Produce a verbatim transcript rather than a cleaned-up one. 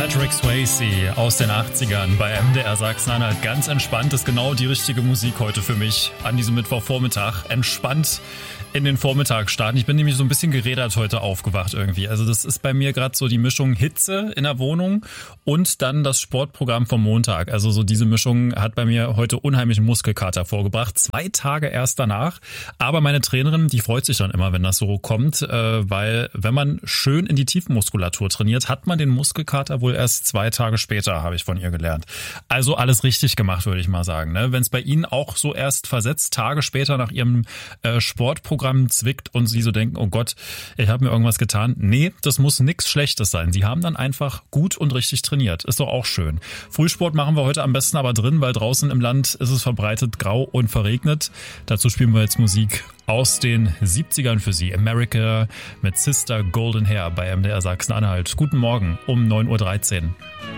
Patrick Swayze aus den achtzigern bei M D R Sachsen-Anhalt. Ganz entspannt ist genau die richtige Musik heute für mich an diesem Mittwochvormittag. Entspannt in den Vormittag starten. Ich bin nämlich so ein bisschen gerädert heute aufgewacht irgendwie. Also das ist bei mir gerade so die Mischung Hitze in der Wohnung und dann das Sportprogramm vom Montag. Also so diese Mischung hat bei mir heute unheimlichen Muskelkater vorgebracht. Zwei Tage erst danach. Aber meine Trainerin, die freut sich dann immer, wenn das so kommt, äh, weil wenn man schön in die Tiefenmuskulatur trainiert, hat man den Muskelkater wohl erst zwei Tage später, habe ich von ihr gelernt. Also alles richtig gemacht, würde ich mal sagen. Ne? Wenn es bei Ihnen auch so erst versetzt, Tage später nach Ihrem äh, Sportprogramm zwickt und Sie so denken, oh Gott, ich habe mir irgendwas getan. Nee, das muss nichts Schlechtes sein. Sie haben dann einfach gut und richtig trainiert. Ist doch auch schön. Frühsport machen wir heute am besten aber drin, weil draußen im Land ist es verbreitet grau und verregnet. Dazu spielen wir jetzt Musik aus den siebzigern für Sie. America mit Sister Golden Hair bei M D R Sachsen-Anhalt. Guten Morgen um neun Uhr dreizehn.